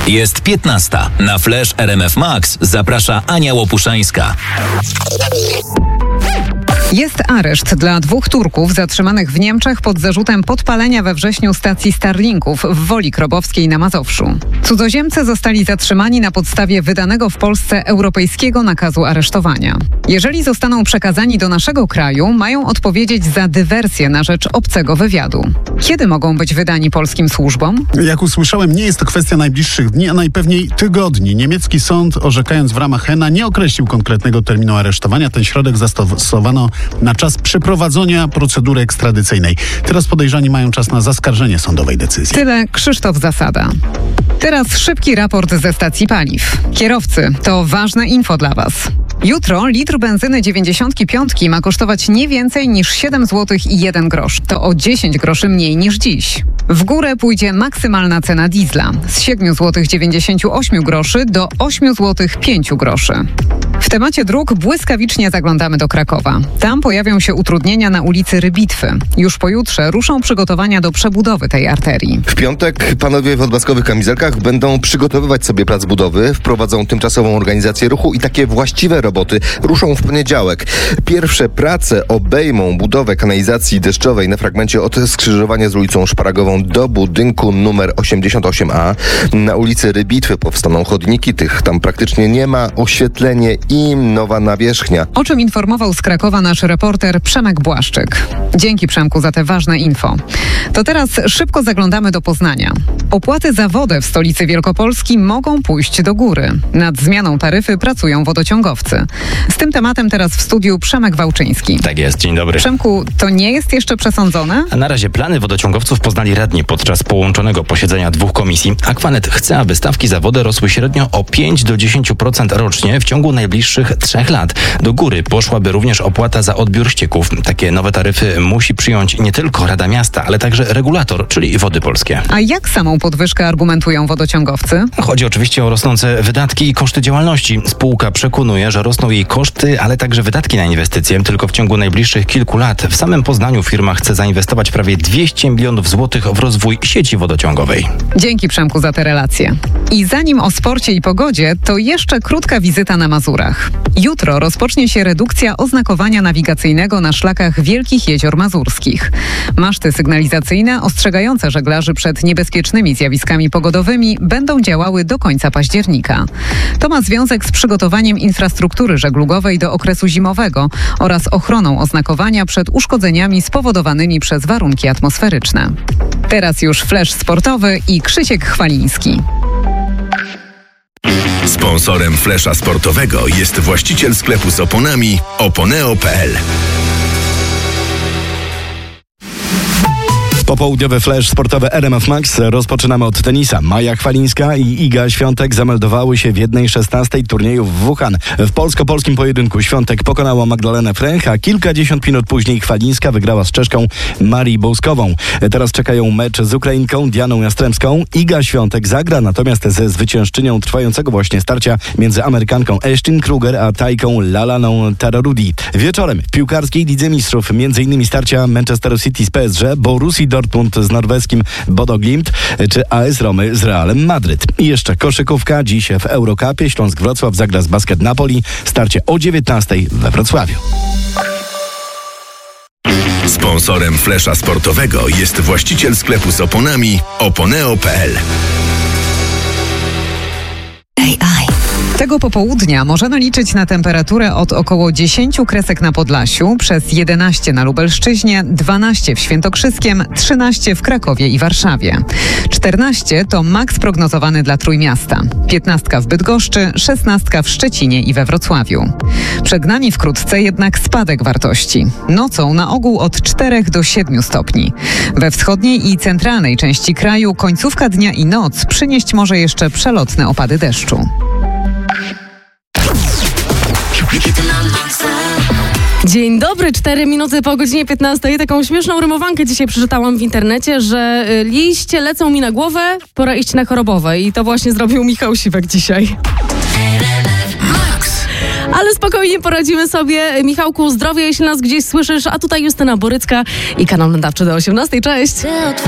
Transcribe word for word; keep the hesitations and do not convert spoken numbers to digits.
Jest piętnasta. Na Flash R M F Max zaprasza Ania Łopuszańska. Jest areszt dla dwóch Turków zatrzymanych w Niemczech pod zarzutem podpalenia we wrześniu stacji Starlinków w Woli Krobowskiej na Mazowszu. Cudzoziemcy zostali zatrzymani na podstawie wydanego w Polsce europejskiego nakazu aresztowania. Jeżeli zostaną przekazani do naszego kraju, mają odpowiedzieć za dywersję na rzecz obcego wywiadu. Kiedy mogą być wydani polskim służbom? Jak usłyszałem, nie jest to kwestia najbliższych dni, a najpewniej tygodni. Niemiecki sąd, orzekając w ramach Hena, nie określił konkretnego terminu aresztowania. Ten środek zastosowano na czas przeprowadzenia procedury ekstradycyjnej. Teraz podejrzani mają czas na zaskarżenie sądowej decyzji. Tyle Krzysztof Zasada. Teraz szybki raport ze stacji paliw. Kierowcy, to ważne info dla Was. Jutro litr benzyny dziewięćdziesiątki piątki ma kosztować nie więcej niż siedem złotych i jeden grosz. To o dziesięć groszy mniej niż dziś. W górę pójdzie maksymalna cena diesla z siedem złotych dziewięćdziesiąt osiem groszy do osiem złotych pięć groszy. W temacie dróg błyskawicznie zaglądamy do Krakowa. Tam pojawią się utrudnienia na ulicy Rybitwy. Już pojutrze ruszą przygotowania do przebudowy tej arterii. W piątek panowie w odblaskowych kamizelkach będą przygotowywać sobie plac budowy, wprowadzą tymczasową organizację ruchu i takie właściwe roboty ruszą w poniedziałek. Pierwsze prace obejmą budowę kanalizacji deszczowej na fragmencie od skrzyżowania z ulicą Szparagową do budynku numer osiemdziesiąt osiem A. Na ulicy Rybitwy powstaną chodniki, tych tam praktycznie nie ma, oświetlenie i nowa nawierzchnia. O czym informował z Krakowa nasz reporter Przemek Błaszczyk. Dzięki, Przemku, za te ważne info. To teraz szybko zaglądamy do Poznania. Opłaty za wodę w stolicy Wielkopolski mogą pójść do góry. Nad zmianą taryfy pracują wodociągowcy. Z tym tematem teraz w studiu Przemek Wałczyński. Tak jest, dzień dobry. Przemku, to nie jest jeszcze przesądzone? A na razie plany wodociągowców poznali radni podczas połączonego posiedzenia dwóch komisji. Akwanet chce, aby stawki za wodę rosły średnio o pięć do dziesięciu procent rocznie w ciągu najbliższych trzech lat. Do góry poszłaby również opłata za odbiór ścieków. Takie nowe taryfy musi przyjąć nie tylko Rada Miasta, ale także regulator, czyli Wody Polskie. A jak samą podwyżkę argumentują wodociągowcy? Chodzi oczywiście o rosnące wydatki i koszty działalności. Spółka przekonuje, że rosną jej koszty, ale także wydatki na inwestycje. Tylko w ciągu najbliższych kilku lat w samym Poznaniu firma chce zainwestować prawie dwieście milionów złotych w rozwój sieci wodociągowej. Dzięki, Przemku, za te relacje. I zanim o sporcie i pogodzie, to jeszcze krótka wizyta na Mazurach. Jutro rozpocznie się redukcja oznakowania nawigacyjnego na szlakach Wielkich Jezior Mazurskich. Maszty sygnalizacyjne ostrzegające żeglarzy przed niebezpiecznymi zjawiskami pogodowymi będą działały do końca października. To ma związek z przygotowaniem infrastruktury żeglugowej do okresu zimowego oraz ochroną oznakowania przed uszkodzeniami spowodowanymi przez warunki atmosferyczne. Teraz już flash sportowy i Krzysiek Chwaliński. Sponsorem flesza sportowego jest właściciel sklepu z oponami oponeo kropka p l. Popołudniowy flash sportowy R M F Max rozpoczynamy od tenisa. Maja Chwalińska i Iga Świątek zameldowały się w jednej szesnastej turnieju w Wuhan. W polsko-polskim pojedynku Świątek pokonała Magdalenę Fręch, a kilkadziesiąt minut później Chwalińska wygrała z Czeszką Marii Bołskową. Teraz czekają mecz z Ukrainką Dianą Jastrzębską. Iga Świątek zagra natomiast ze zwyciężczynią trwającego właśnie starcia między Amerykanką Ashton Kruger a Tajką Lalaną Tararudi. Wieczorem w piłkarskiej Lidze Mistrzów m.in. starcia Manchester City z P S G, Borussii Dortmund z norweskim Bodo Glimt czy A S Romy z Realem Madryt. I jeszcze koszykówka. Dziś w Eurocupie Śląsk Wrocław zagra z Basket Napoli. Starcie o dziewiętnastej we Wrocławiu. Sponsorem flesza sportowego jest właściciel sklepu z oponami oponeo kropka p l. Tego popołudnia możemy liczyć na temperaturę od około dziesięć kresek na Podlasiu, przez jedenaście na Lubelszczyźnie, dwanaście w Świętokrzyskiem, trzynaście w Krakowie i Warszawie. czternaście to maks prognozowany dla Trójmiasta, piętnaście w Bydgoszczy, szesnaście w Szczecinie i we Wrocławiu. Przed nami wkrótce jednak spadek wartości. Nocą na ogół od czterech do siedmiu stopni. We wschodniej i centralnej części kraju końcówka dnia i noc przynieść może jeszcze przelotne opady deszczu. Dzień dobry, cztery minuty po godzinie piętnastej. Taką śmieszną rymowankę dzisiaj przeczytałam w internecie, że liście lecą mi na głowę, pora iść na chorobowe. I to właśnie zrobił Michał Siwek dzisiaj. Ale spokojnie poradzimy sobie. Michałku, zdrowie, jeśli nas gdzieś słyszysz. A tutaj Justyna Borycka i kanał nadawczy do osiemnastej. Cześć!